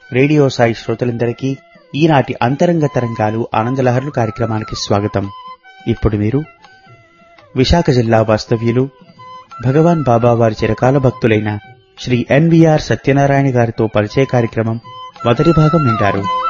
Radio Sai శ్రోతలందరికీ ఈనాటి అంతరంగ తరంగాలు ఆనందలహర్లు కార్యక్రమానికి స్వాగతం. ఇప్పుడు మీరు విశాఖ జిల్లా వాస్తవ్యులు భగవాన్ బాబా వారి చిరకాల భక్తులైన శ్రీ ఎన్వీఆర్ సత్యనారాయణ గారితో పరిచయ కార్యక్రమం మొదటి భాగం వింటారు.